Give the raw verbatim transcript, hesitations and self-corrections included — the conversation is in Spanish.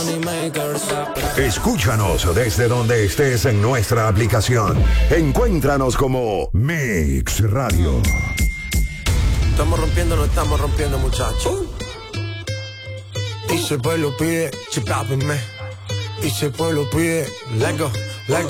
Escúchanos desde donde estés en nuestra aplicación. Encuéntranos como Mix Radio. Estamos rompiendo, no estamos rompiendo, muchachos. Y si el pueblo pide, chipápenme. Y si el pueblo pide, let go, let go.